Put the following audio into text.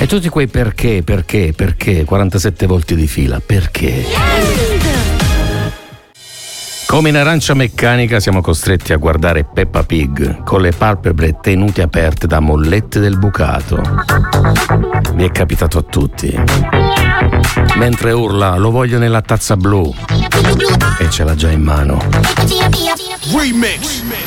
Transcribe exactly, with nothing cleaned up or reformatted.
tutti quei perché, perché, perché, quarantasette volti di fila, perché? Come in Arancia Meccanica siamo costretti a guardare Peppa Pig con le palpebre tenute aperte da mollette del bucato. Mi è capitato a tutti. Mentre urla "lo voglio nella tazza blu" e ce l'ha già in mano. Remix.